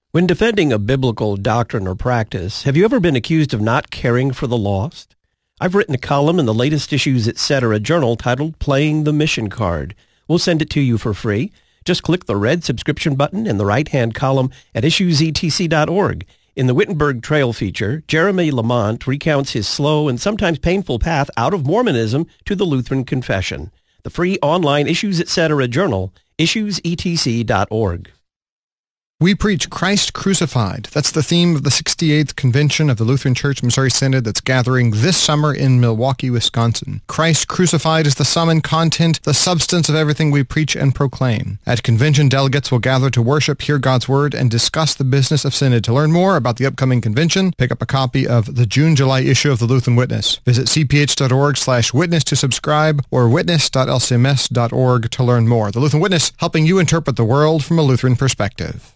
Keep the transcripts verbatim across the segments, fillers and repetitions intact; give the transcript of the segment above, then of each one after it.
When defending a biblical doctrine or practice, have you ever been accused of not caring for the lost? I've written a column in the latest Issues Etc. journal titled Playing the Mission Card. We'll send it to you for free. Just click the red subscription button in the right-hand column at issues e t c dot org. In the Wittenberg Trail feature, Jeremy Lamont recounts his slow and sometimes painful path out of Mormonism to the Lutheran Confession. The free online Issues Etc. journal, issues e t c dot org. We preach Christ crucified. That's the theme of the sixty-eighth Convention of the Lutheran Church Missouri Synod that's gathering this summer in Milwaukee, Wisconsin. Christ crucified is the sum and content, the substance of everything we preach and proclaim. At convention, delegates will gather to worship, hear God's Word, and discuss the business of Synod. To learn more about the upcoming convention, pick up a copy of the June-July issue of the Lutheran Witness. Visit c p h dot org slash witness to subscribe or witness dot l c m s dot org to learn more. The Lutheran Witness, helping you interpret the world from a Lutheran perspective.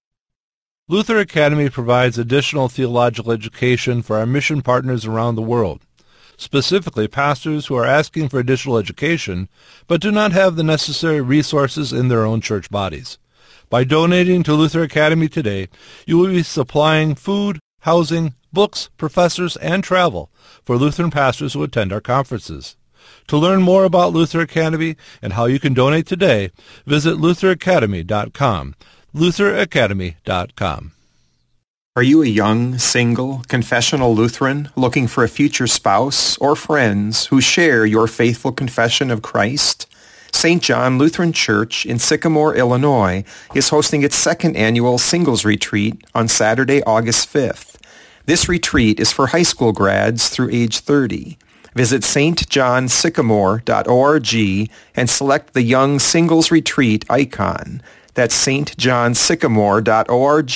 Luther Academy provides additional theological education for our mission partners around the world, specifically pastors who are asking for additional education but do not have the necessary resources in their own church bodies. By donating to Luther Academy today, you will be supplying food, housing, books, professors, and travel for Lutheran pastors who attend our conferences. To learn more about Luther Academy and how you can donate today, visit luther academy dot com. luther academy dot com. Are you a young, single, confessional Lutheran looking for a future spouse or friends who share your faithful confession of Christ? Saint John Lutheran Church in Sycamore, Illinois is hosting its second annual Singles Retreat on Saturday, August fifth. This retreat is for high school grads through age thirty. Visit s t john sycamore dot org and select the Young Singles Retreat icon. That's s t john sycamore dot org.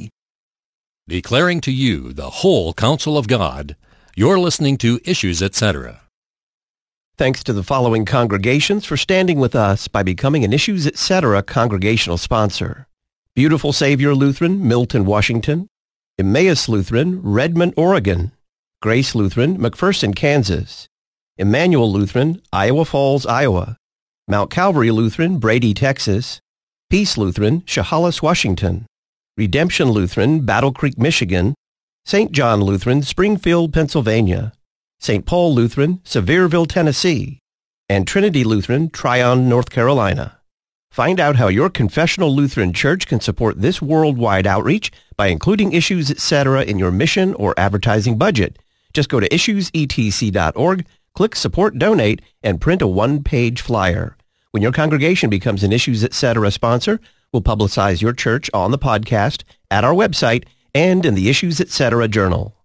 Declaring to you the whole counsel of God, you're listening to Issues Etc. Thanks to the following congregations for standing with us by becoming an Issues Etc. congregational sponsor. Beautiful Savior Lutheran, Milton, Washington. Emmaus Lutheran, Redmond, Oregon. Grace Lutheran, McPherson, Kansas. Emmanuel Lutheran, Iowa Falls, Iowa. Mount Calvary Lutheran, Brady, Texas. Peace Lutheran, Chehalis, Washington. Redemption Lutheran, Battle Creek, Michigan. Saint John Lutheran, Springfield, Pennsylvania. Saint Paul Lutheran, Sevierville, Tennessee. And Trinity Lutheran, Tryon, North Carolina. Find out how your confessional Lutheran church can support this worldwide outreach by including Issues Etc. in your mission or advertising budget. Just go to issues e t c dot org, click Support Donate, and print a one-page flyer. When your congregation becomes an Issues Etc. sponsor, we'll publicize your church on the podcast, at our website, and in the Issues Etc. journal.